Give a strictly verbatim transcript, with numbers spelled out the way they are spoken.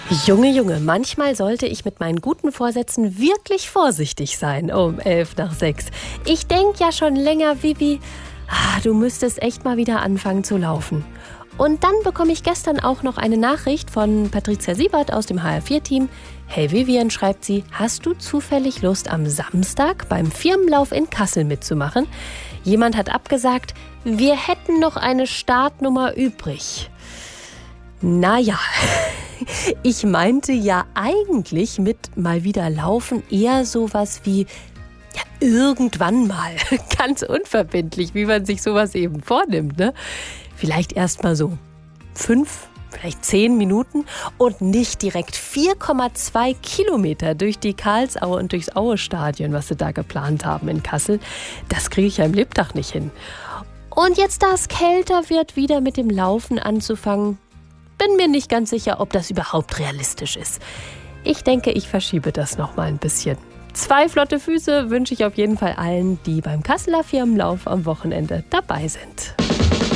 Junge, Junge, manchmal sollte ich mit meinen guten Vorsätzen wirklich vorsichtig sein. Um elf nach sechs. Ich denke ja schon länger, Vivi, ah, du müsstest echt mal wieder anfangen zu laufen. Und dann bekomme ich gestern auch noch eine Nachricht von Patricia Siebert aus dem H R vier Team. Hey Vivian, schreibt sie, hast du zufällig Lust, am Samstag beim Firmenlauf in Kassel mitzumachen? Jemand hat abgesagt, wir hätten noch eine Startnummer übrig. Naja, ich meinte ja eigentlich mit mal wieder laufen eher sowas wie ja, irgendwann mal, ganz unverbindlich, wie man sich sowas eben vornimmt, ne? Vielleicht erst mal so fünf, vielleicht zehn Minuten und nicht direkt vier Komma zwei Kilometer durch die Karlsaue und durchs Aue-Stadion, was sie da geplant haben in Kassel. Das kriege ich ja im Lebtag nicht hin. Und jetzt, da es kälter wird, wieder mit dem Laufen anzufangen, bin mir nicht ganz sicher, ob das überhaupt realistisch ist. Ich denke, ich verschiebe das noch mal ein bisschen. Zwei flotte Füße wünsche ich auf jeden Fall allen, die beim Kasseler Firmenlauf am Wochenende dabei sind.